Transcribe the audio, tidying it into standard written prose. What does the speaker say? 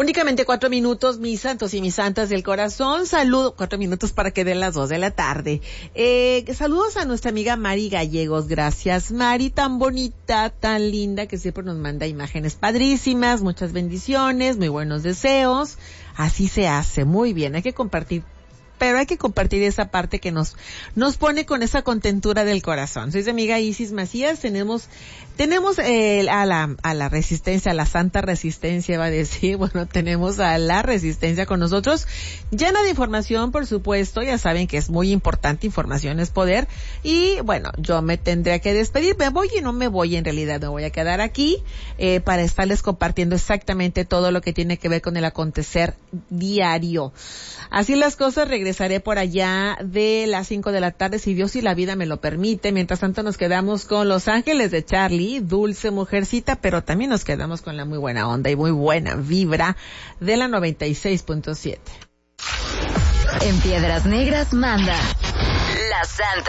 Únicamente 4 minutos, mis santos y mis santas del corazón. Saludo, 4 minutos para que den las 2 de la tarde. Saludos a nuestra amiga Mari Gallegos. Gracias, Mari, tan bonita, tan linda, que siempre nos manda imágenes padrísimas. Muchas bendiciones, muy buenos deseos. Así se hace, muy bien. Hay que compartir, pero hay que compartir esa parte que nos pone con esa contentura del corazón. Soy su amiga Isis Macías. Tenemos a la resistencia, a la santa resistencia, va a decir. Bueno, tenemos a la resistencia con nosotros, llena de información, por supuesto. Ya saben que es muy importante, información es poder. Y bueno, yo me tendría que despedir. Me voy y no me voy, en realidad me voy a quedar aquí para estarles compartiendo exactamente todo lo que tiene que ver con el acontecer diario. Así las cosas, regresaré por allá de las 5 de la tarde, si Dios y la vida me lo permite. Mientras tanto nos quedamos con Los Ángeles de Charlie, dulce mujercita, pero también nos quedamos con la muy buena onda y muy buena vibra de la 96.7. En Piedras Negras manda la Santa.